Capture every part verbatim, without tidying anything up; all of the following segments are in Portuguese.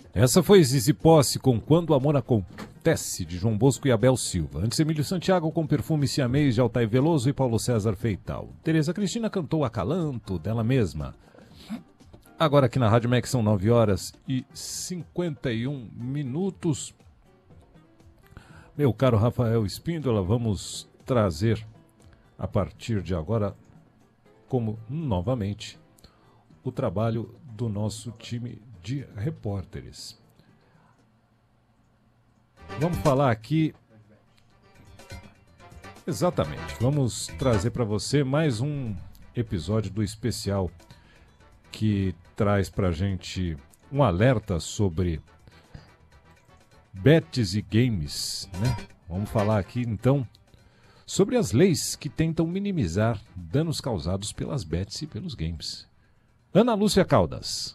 Essa foi Zizi Posse com Quando o Amor Acontece, de João Bosco e Abel Silva. Antes, Emílio Santiago com Perfume Siamês, de Altair Veloso e Paulo César Feital. Tereza Cristina cantou Acalanto, dela mesma. Agora aqui na Rádio Mac são nove horas e cinquenta e um minutos. Meu caro Rafael Espíndola, vamos trazer a partir de agora, como novamente, o trabalho do nosso time de repórteres. Vamos falar aqui, exatamente, vamos trazer para você mais um episódio do especial que traz para a gente um alerta sobre bets e games, né? Vamos falar aqui então sobre as leis que tentam minimizar danos causados pelas bets e pelos games. Ana Lúcia Caldas.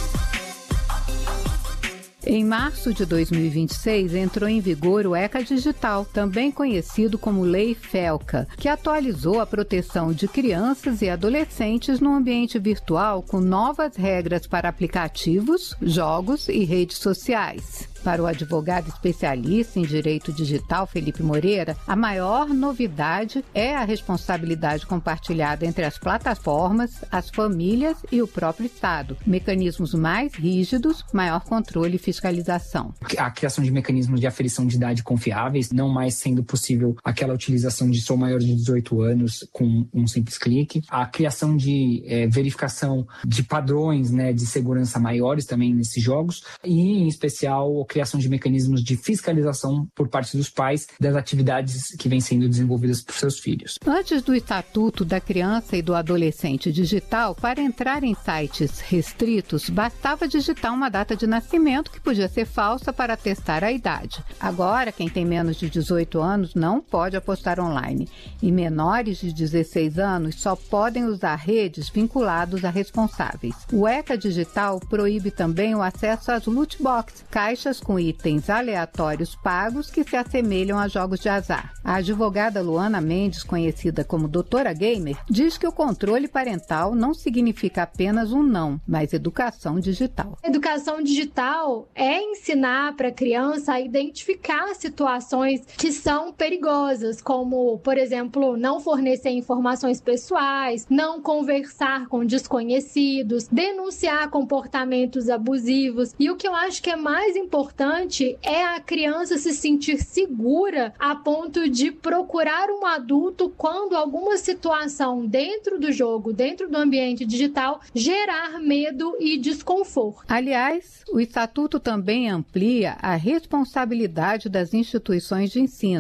Em março de dois mil e vinte e seis, entrou em vigor o ECA Digital, também conhecido como Lei FELCA, que atualizou a proteção de crianças e adolescentes no ambiente virtual com novas regras para aplicativos, jogos e redes sociais. Para o advogado especialista em direito digital, Felipe Moreira, a maior novidade é a responsabilidade compartilhada entre as plataformas, as famílias e o próprio Estado. Mecanismos mais rígidos, maior controle e fiscalização. A criação de mecanismos de aferição de idade confiáveis, não mais sendo possível aquela utilização de sou maior de dezoito anos com um simples clique. A criação de é, verificação de padrões, né, de segurança maiores também nesses jogos. E, em especial, a criação de mecanismos de fiscalização por parte dos pais das atividades que vêm sendo desenvolvidas por seus filhos. Antes do Estatuto da Criança e do Adolescente Digital, para entrar em sites restritos, bastava digitar uma data de nascimento que podia ser falsa para atestar a idade. Agora, quem tem menos de dezoito anos não pode apostar online. E menores de dezesseis anos só podem usar redes vinculados a responsáveis. O ECA Digital proíbe também o acesso às loot box, caixas com itens aleatórios pagos que se assemelham a jogos de azar. A advogada Luana Mendes, conhecida como Doutora Gamer, diz que o controle parental não significa apenas um não, mas educação digital. Educação digital é ensinar para a criança a identificar situações que são perigosas, como, por exemplo, não fornecer informações pessoais, não conversar com desconhecidos, denunciar comportamentos abusivos. E o que eu acho que é mais importante é a criança se sentir segura a ponto de procurar um adulto quando alguma situação dentro do jogo, dentro do ambiente digital, gerar medo e desconforto. Aliás, o Estatuto também amplia a responsabilidade das instituições de ensino.